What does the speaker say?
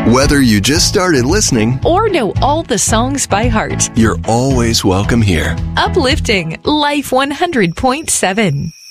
Whether you just started listening or know all the songs by heart, you're always welcome here. Uplifting Life 100.7.